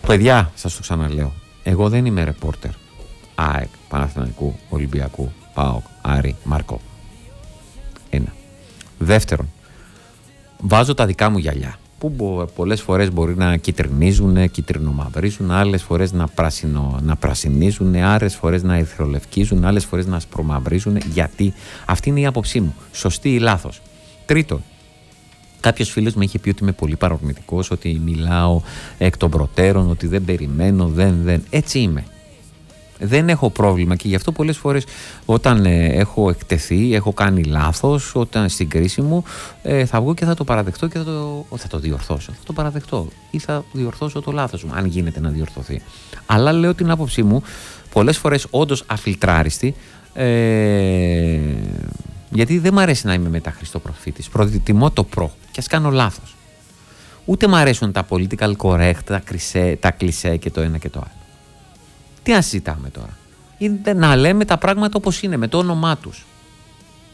Παιδιά, σας το ξαναλέω. Εγώ δεν είμαι ρεπόρτερ ΑΕΚ, Παναθηναϊκού, Ολυμπιακού, ΠΑΟΚ, Άρη, Μάρκο. Ένα. Δεύτερον, βάζω τα δικά μου γυαλιά, που πολλές φορές μπορεί να κυτρινίζουν, κυτρινομαυρίζουν, άλλες φορές να πρασινίζουν, άλλες φορές να ερυθρολευκίζουν, άλλες φορές να σπρωμαυρίζουν, γιατί αυτή είναι η άποψή μου. Σωστή ή λάθος. Τρίτον, κάποιος φίλος μου είχε πει ότι είμαι πολύ παρορμητικός, ότι μιλάω εκ των προτέρων, ότι δεν περιμένω, δεν. Έτσι είμαι. Δεν έχω πρόβλημα και γι' αυτό πολλές φορές όταν έχω εκτεθεί, έχω κάνει λάθος, όταν στην κρίση μου θα βγω και θα το παραδεχτώ και θα το διορθώσω. Θα το παραδεχτώ ή θα διορθώσω το λάθος μου, αν γίνεται να διορθωθεί. Αλλά λέω την άποψή μου, πολλές φορές όντως αφιλτράριστη, γιατί δεν μ' αρέσει να είμαι μεταχρηστό προφήτης. Προτιμώ το και ας κάνω λάθος. Ούτε μ' αρέσουν τα political correct, τα κλισέ και το ένα και το άλλο. Τι να συζητάμε τώρα? Είναι να λέμε τα πράγματα όπως είναι, με το όνομά τους.